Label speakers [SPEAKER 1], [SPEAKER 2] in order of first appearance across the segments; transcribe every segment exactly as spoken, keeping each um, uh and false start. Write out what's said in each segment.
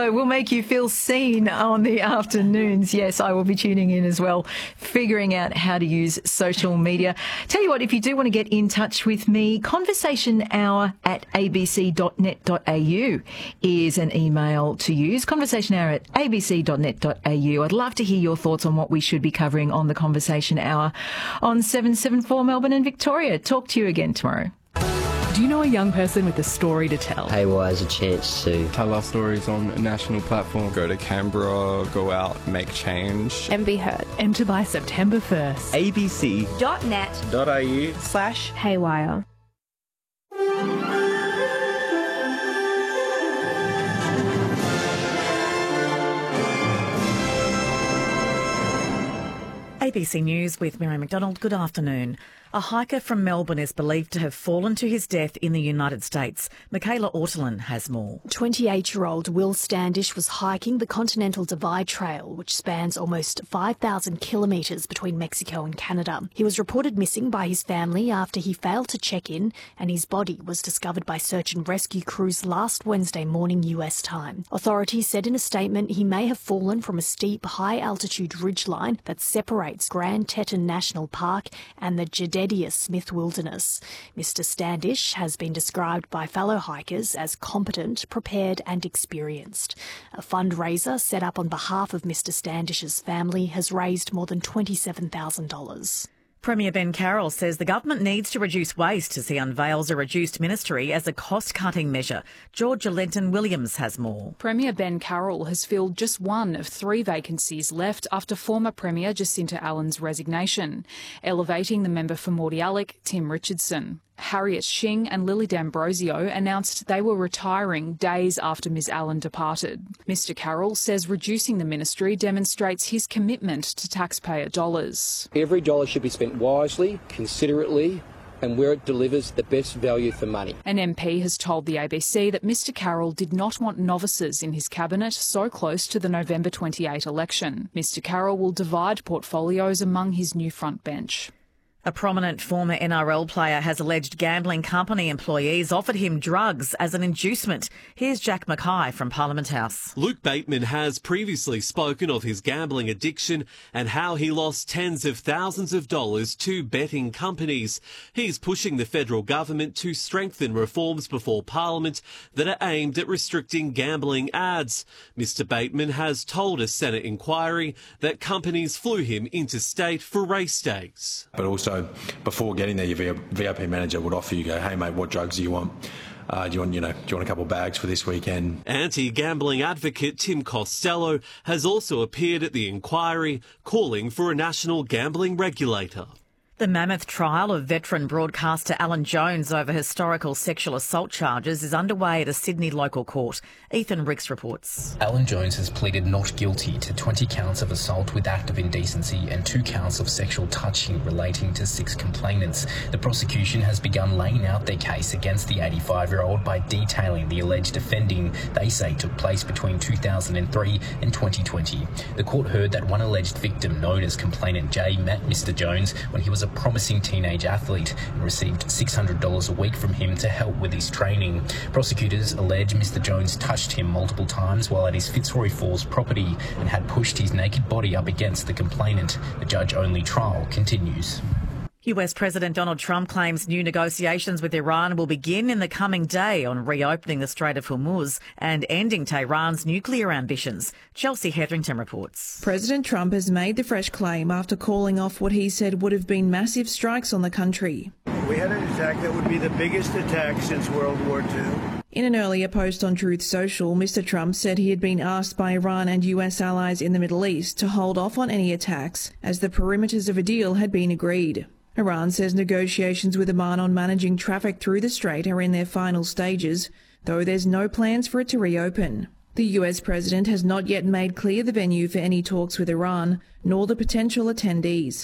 [SPEAKER 1] So we'll make you feel seen on the afternoons. Yes, I will be tuning in as well, figuring out how to use social media. Tell you what, if you do want to get in touch with me, conversation hour at a b c dot net dot a u is an email to use. conversation hour at a b c dot net dot a u. I'd love to hear your thoughts on what we should be covering on the Conversation Hour on seven seven four Melbourne and Victoria. Talk to you again tomorrow.
[SPEAKER 2] Do you know a young person with a story to tell?
[SPEAKER 3] Haywire has a chance to
[SPEAKER 4] tell our stories on a national platform. Go to Canberra, go out, make change.
[SPEAKER 5] And be heard.
[SPEAKER 2] Enter by September first.
[SPEAKER 6] a b c
[SPEAKER 5] dot net
[SPEAKER 6] dot a u
[SPEAKER 5] slash Haywire.
[SPEAKER 7] A B C News with Mary McDonald. Good afternoon. A hiker from Melbourne is believed to have fallen to his death in the United States. Michaela Ortolin has more.
[SPEAKER 8] twenty-eight-year-old Will Standish was hiking the Continental Divide Trail, which spans almost five thousand kilometres between Mexico and Canada. He was reported missing by his family after he failed to check in, and his body was discovered by search and rescue crews last Wednesday morning U S time. Authorities said in a statement he may have fallen from a steep, high-altitude ridgeline that separates Grand Teton National Park and the Jedediah Smith Wilderness. Mister Standish has been described by fellow hikers as competent, prepared and experienced. A fundraiser set up on behalf of Mister Standish's family has raised more than twenty-seven thousand dollars.
[SPEAKER 7] Premier Ben Carroll says the government needs to reduce waste as he unveils a reduced ministry as a cost-cutting measure. Georgia Lenton-Williams has more.
[SPEAKER 9] Premier Ben Carroll has filled just one of three vacancies left after former Premier Jacinta Allen's resignation, elevating the member for Mordialloc, Tim Richardson. Harriet Shing and Lily D'Ambrosio announced they were retiring days after Miz Allen departed. Mister Carroll says reducing the ministry demonstrates his commitment to taxpayer dollars.
[SPEAKER 10] Every dollar should be spent wisely, considerately, and where it delivers the best value for money.
[SPEAKER 9] An M P has told the A B C that Mister Carroll did not want novices in his cabinet so close to the November twenty-eighth election. Mister Carroll will divide portfolios among his new front bench.
[SPEAKER 7] A prominent former N R L player has alleged gambling company employees offered him drugs as an inducement. Here's Jack Mackay from Parliament House.
[SPEAKER 11] Luke Bateman has previously spoken of his gambling addiction and how he lost tens of thousands of dollars to betting companies. He's pushing the federal government to strengthen reforms before Parliament that are aimed at restricting gambling ads. Mister Bateman has told a Senate inquiry that companies flew him interstate for race days.
[SPEAKER 12] But also, before getting there, your V I P manager would offer you, go, hey mate, what drugs do you want? Uh, do you want, you know, do you want a couple of bags for this weekend?
[SPEAKER 11] Anti-gambling advocate Tim Costello has also appeared at the inquiry, calling for a national gambling regulator.
[SPEAKER 7] The mammoth trial of veteran broadcaster Alan Jones over historical sexual assault charges is underway at a Sydney local court. Ethan Ricks reports.
[SPEAKER 13] Alan Jones has pleaded not guilty to twenty counts of assault with act of indecency and two counts of sexual touching relating to six complainants. The prosecution has begun laying out their case against the eighty-five-year-old by detailing the alleged offending they say took place between two thousand three and twenty twenty. The court heard that one alleged victim, known as Complainant J, met Mister Jones when he was a promising teenage athlete and received six hundred dollars a week from him to help with his training. Prosecutors allege Mister Jones touched him multiple times while at his Fitzroy Falls property and had pushed his naked body up against the complainant. The judge-only trial continues.
[SPEAKER 7] U S President Donald Trump claims new negotiations with Iran will begin in the coming day on reopening the Strait of Hormuz and ending Tehran's nuclear ambitions. Chelsea Hetherington reports.
[SPEAKER 14] President Trump has made the fresh claim after calling off what he said would have been massive strikes on the country.
[SPEAKER 15] We had an attack that would be the biggest attack since World War Two.
[SPEAKER 14] In an earlier post on Truth Social, Mister Trump said he had been asked by Iran and U S allies in the Middle East to hold off on any attacks as the perimeters of a deal had been agreed. Iran says negotiations with Oman on managing traffic through the strait are in their final stages, though there's no plans for it to reopen. The U S president has not yet made clear the venue for any talks with Iran, nor the potential attendees.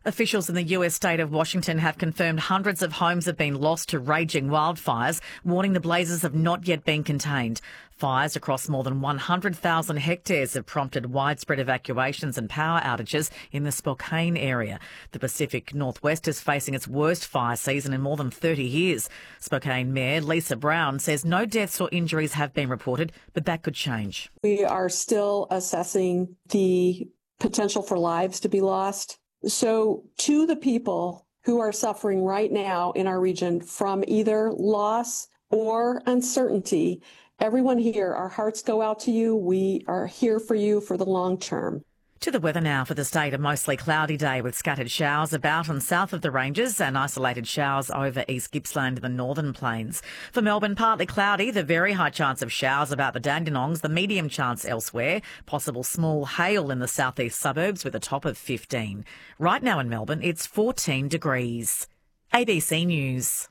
[SPEAKER 7] Officials in the U S state of Washington have confirmed hundreds of homes have been lost to raging wildfires, warning the blazes have not yet been contained. Fires across more than one hundred thousand hectares have prompted widespread evacuations and power outages in the Spokane area. The Pacific Northwest is facing its worst fire season in more than thirty years. Spokane Mayor Lisa Brown says no deaths or injuries have been reported, but that could change.
[SPEAKER 3] We are still assessing the potential for lives to be lost. So to the people who are suffering right now in our region from either loss or uncertainty, everyone here, our hearts go out to you. We are here for you for the long term.
[SPEAKER 7] To the weather now for the state. A mostly cloudy day with scattered showers about and south of the ranges and isolated showers over East Gippsland and the northern plains. For Melbourne, partly cloudy, the very high chance of showers about the Dandenongs, the medium chance elsewhere, possible small hail in the southeast suburbs with a top of fifteen. Right now in Melbourne, it's fourteen degrees. A B C News.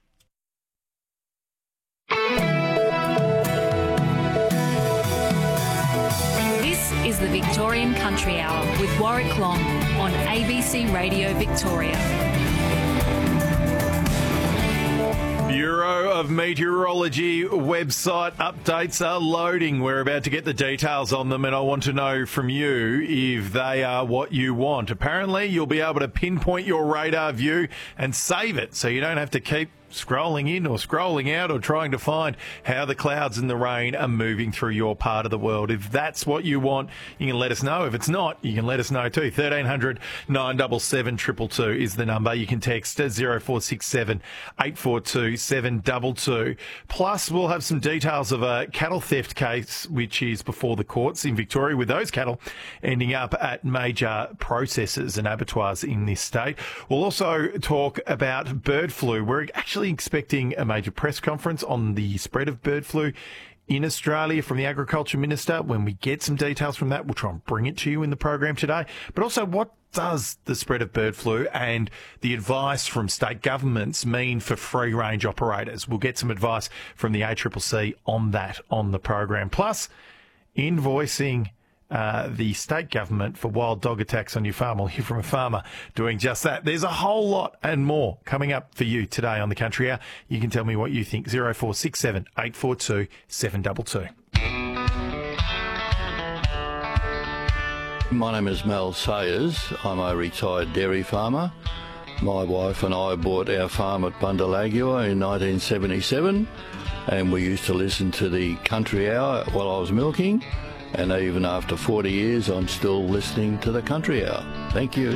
[SPEAKER 5] Is the Victorian Country Hour with Warwick Long on A B C Radio Victoria.
[SPEAKER 6] Bureau of Meteorology website updates are loading. We're about to get the details on them, and I want to know from you if they are what you want. Apparently, you'll be able to pinpoint your radar view and save it so you don't have to keep scrolling in or scrolling out or trying to find how the clouds and the rain are moving through your part of the world. If that's what you want, you can let us know. If it's not, you can let us know too. thirteen hundred nine seven seven two two two is the number. You can text zero four six seven eight four two seven two two. Plus, we'll have some details of a cattle theft case which is before the courts in Victoria, with those cattle ending up at major processors and abattoirs in this state. We'll also talk about bird flu. We're actually expecting a major press conference on the spread of bird flu in Australia from the Agriculture Minister. When we get some details from that, we'll try and bring it to you in the program today. But also, what does the spread of bird flu and the advice from state governments mean for free-range operators? We'll get some advice from the A C C C on that on the program. Plus, invoicing Uh, the state government for wild dog attacks on your farm. We'll hear from a farmer doing just that. There's a whole lot and more coming up for you today on the Country Hour. You can tell me what you think. zero four six seven eight four two seven two two.
[SPEAKER 16] My name is Mel Sayers. I'm a retired dairy farmer. My wife and I bought our farm at Bundalagua in nineteen seventy-seven, and we used to listen to the Country Hour while I was milking. And even after forty years, I'm still listening to the Country Hour. Thank you.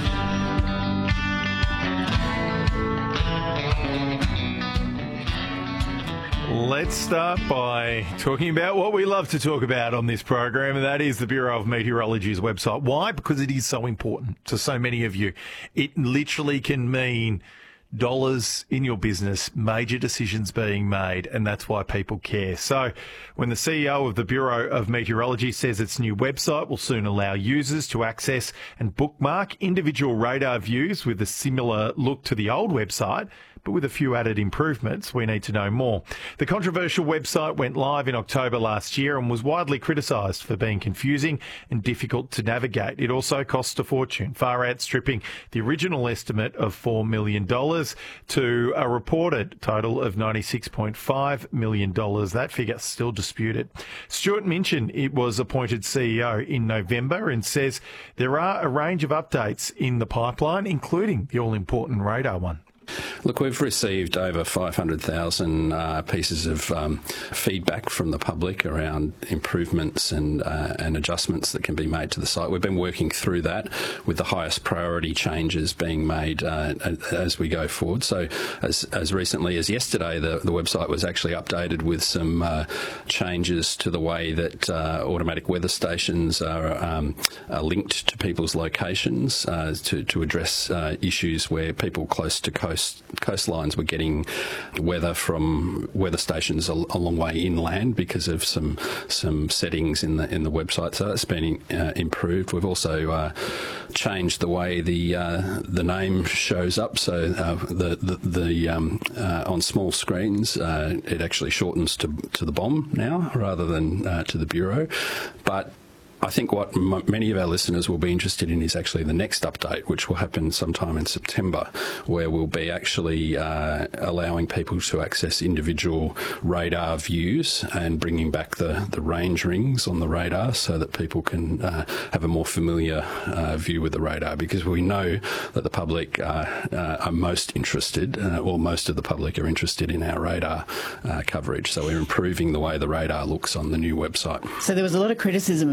[SPEAKER 6] Let's start by talking about what we love to talk about on this program, and that is the Bureau of Meteorology's website. Why? Because it is so important to so many of you. It literally can mean dollars in your business, major decisions being made, and that's why people care. So when the C E O of the Bureau of Meteorology says its new website will soon allow users to access and bookmark individual radar views with a similar look to the old website, but with a few added improvements, we need to know more. The controversial website went live in October last year and was widely criticised for being confusing and difficult to navigate. It also cost a fortune, far outstripping the original estimate of four million dollars to a reported total of ninety-six point five million dollars. That figure still disputed. Stuart Minchin it was appointed C E O in November and says there are a range of updates in the pipeline, including the all-important radar one.
[SPEAKER 17] Look, we've received over five hundred thousand uh, pieces of um, feedback from the public around improvements and uh, and adjustments that can be made to the site. We've been working through that with the highest priority changes being made uh, as we go forward. So as as recently as yesterday, the, the website was actually updated with some uh, changes to the way that uh, automatic weather stations are, um, are linked to people's locations uh, to, to address uh, issues where people close to coast coastlines were getting weather from weather stations a, a long way inland because of some some settings in the in the website. So that's been uh, improved. We've also uh, changed the way the uh, the name shows up. So uh, the the, the um, uh, on small screens uh, it actually shortens to to the B O M now rather than uh, to the Bureau, but I think what m- many of our listeners will be interested in is actually the next update, which will happen sometime in September, where we'll be actually uh, allowing people to access individual radar views and bringing back the, the range rings on the radar so that people can uh, have a more familiar uh, view with the radar, because we know that the public uh, uh, are most interested, uh, or most of the public are interested in our radar uh, coverage. So we're improving the way the radar looks on the new website.
[SPEAKER 18] So there was a lot of criticism